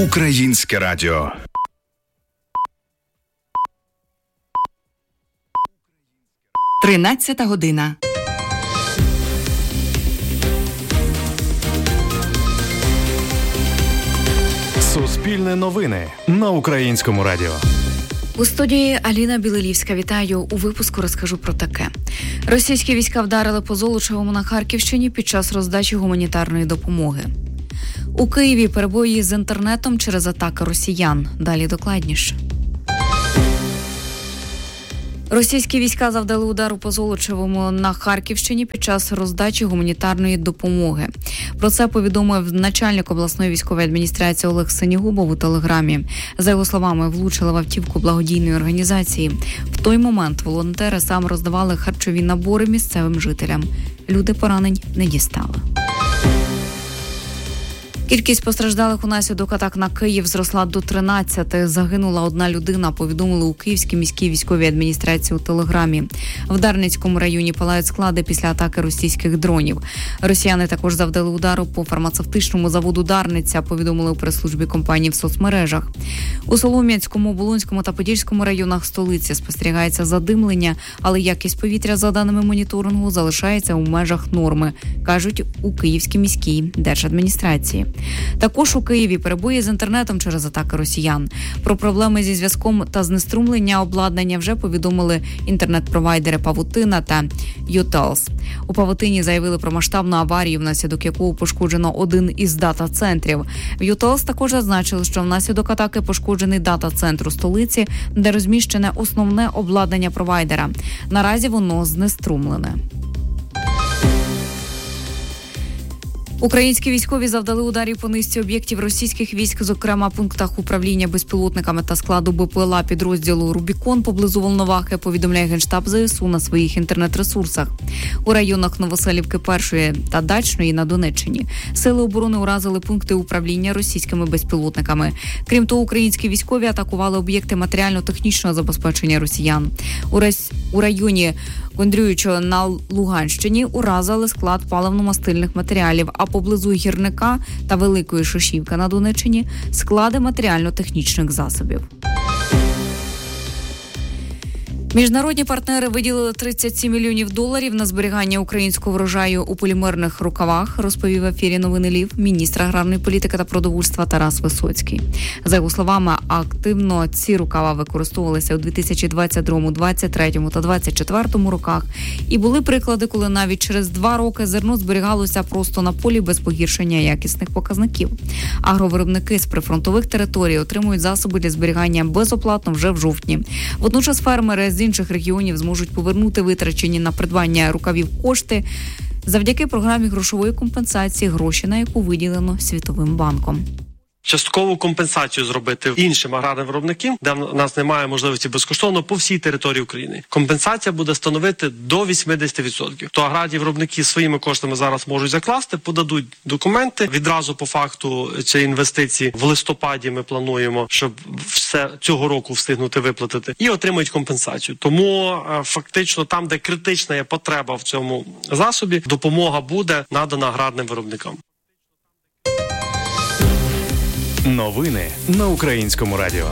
Українське радіо. Тринадцята година. Суспільне новини на Українському радіо. У студії Аліна Білилівська. Вітаю. У випуску розкажу про таке. Російські війська вдарили по Золочевому на Харківщині під час роздачі гуманітарної допомоги. У Києві перебої з інтернетом через атаки росіян. Далі докладніше. Російські війська завдали удару по Золочевому на Харківщині під час роздачі гуманітарної допомоги. Про це повідомив начальник обласної військової адміністрації Олег Синігубов у телеграмі. За його словами, влучили в автівку благодійної організації. В той момент волонтери саме роздавали харчові набори місцевим жителям. Люди поранень не дістали. Кількість постраждалих унаслідок атак на Київ зросла до 13. Загинула одна людина, повідомили у Київській міській військовій адміністрації у телеграмі. В Дарницькому районі палають склади після атаки російських дронів. Росіяни також завдали удару по фармацевтичному заводу «Дарниця», повідомили у прес-службі компанії в соцмережах. У Солом'янському, Оболонському та Подільському районах столиці спостерігається задимлення, але якість повітря, за даними моніторингу, залишається у межах норми, кажуть у Київській міській держадміністрації. Також у Києві перебої з інтернетом через атаки росіян. Про проблеми зі зв'язком та знеструмлення обладнання вже повідомили інтернет-провайдери Павутина та Ютелс. У Павутині заявили про масштабну аварію, внаслідок якого пошкоджено один із дата-центрів. В Ютелс також зазначили, що внаслідок атаки пошкоджений дата-центр у столиці, де розміщене основне обладнання провайдера. Наразі воно знеструмлене. Українські військові завдали ударів по низці об'єктів російських військ, зокрема пунктах управління безпілотниками та складу БПЛА підрозділу «Рубікон» поблизу Волновахи, повідомляє Генштаб ЗСУ на своїх інтернет-ресурсах. У районах Новоселівки 1 та Дачної на Донеччині сили оборони уразили пункти управління російськими безпілотниками. Крім того, українські військові атакували об'єкти матеріально-технічного забезпечення росіян. У районі Кондрюючого на Луганщині уразили склад паливно-мастильних матеріалів, а поблизу Гірника та Великої Шишівки на Донеччині – склади матеріально-технічних засобів. Міжнародні партнери виділили $37 мільйонів на зберігання українського врожаю у полімерних рукавах, розповів в ефірі «Новини Львів» міністр аграрної політики та продовольства Тарас Висоцький. За його словами, активно ці рукава використовувалися у 2022, 2023 та 2024 роках. І були приклади, коли навіть через 2 роки зерно зберігалося просто на полі без погіршення якісних показників. Агровиробники з прифронтових територій отримують засоби для зберігання безоплатно вже в жовтні. Водночас фермери з інших регіонів зможуть повернути витрачені на придбання рукавів кошти завдяки програмі грошової компенсації, гроші на яку виділено Світовим банком. Часткову компенсацію зробити іншим аграрним виробникам, де в нас немає можливості безкоштовно по всій території України. Компенсація буде становити до 80%. То аграрні виробники своїми коштами зараз можуть закласти, подадуть документи. Відразу по факту цієї інвестиції в листопаді ми плануємо, щоб все цього року встигнути виплатити, і отримують компенсацію. Тому фактично там, де критична є потреба в цьому засобі, допомога буде надана аграрним виробникам. Новини на Українському радіо.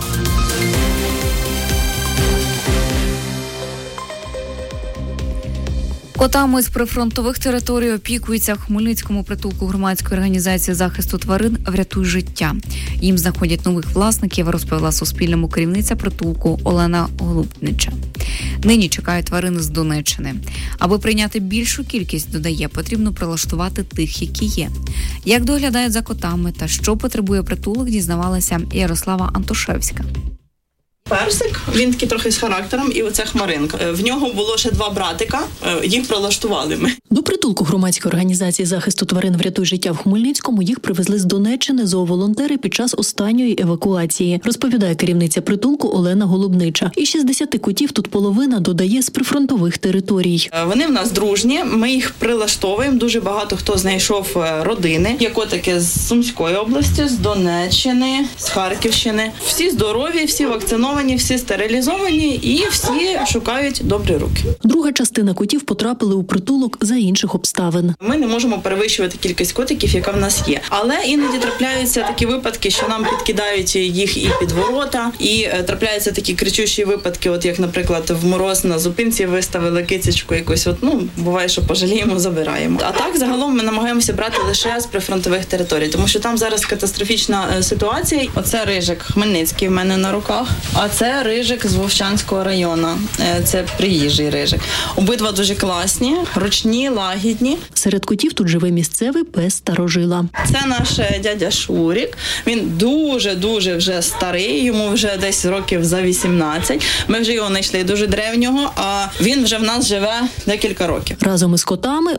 Котами з прифронтових територій опікуються в Хмельницькому притулку громадської організації захисту тварин «Врятуй життя». Їм знаходять нових власників, розповіла Суспільному керівниця притулку Олена Голубнича. Нині чекають тварини з Донеччини. Аби прийняти більшу кількість, додає, потрібно прилаштувати тих, які є. Як доглядають за котами та що потребує притулок, дізнавалася Ярослава Антошевська. Персик, він такий трохи з характером, і оця Хмаринка. В нього було ще 2 братика, їх прилаштували ми. До притулку громадської організації захисту тварин «Врятуй життя» в Хмельницькому їх привезли з Донеччини зооволонтери під час останньої евакуації, розповідає керівниця притулку Олена Голубнича. Із 60 котів тут половина, додає, з прифронтових територій. Вони в нас дружні, ми їх прилаштовуємо, дуже багато хто знайшов родини. Є котики з Сумської області, з Донеччини, з Харківщини. Всі здорові, всі вакциновані. вакциновані, всі стерилізовані і всі шукають добрі руки. Друга частина котів потрапили у притулок за інших обставин. Ми не можемо перевищувати кількість котиків, яка в нас є. Але іноді трапляються такі випадки, що нам підкидають їх і під ворота, і трапляються такі кричущі випадки, от як, наприклад, в мороз на зупинці виставили кицечку якусь, буває, що пожаліємо, забираємо. А так, загалом, ми намагаємося брати лише з прифронтових територій, тому що там зараз катастрофічна ситуація. Оце рижик Хмельницький в мене на руках, а це рижик з Вовчанського району. Це приїжджий рижик. Обидва дуже класні, ручні, лагідні. Серед котів тут живе місцевий пес старожила. Це наш дядя Шурік. Він дуже-дуже вже старий, йому вже десь років за 18. Ми вже його знайшли дуже древнього, а він вже в нас живе декілька років. Разом із котами